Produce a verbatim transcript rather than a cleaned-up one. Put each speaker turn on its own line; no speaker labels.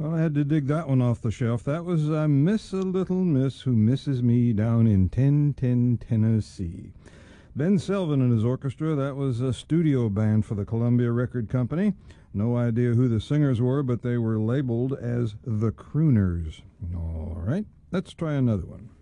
Well, I had to dig that one off the shelf. That was I Miss a Little Miss Who Misses Me Down in ten ten, Tennessee. Ben Selvin and his orchestra, that was a studio band for the Columbia Record Company. No idea who the singers were, but they were labeled as the Crooners. All right, let's try another one.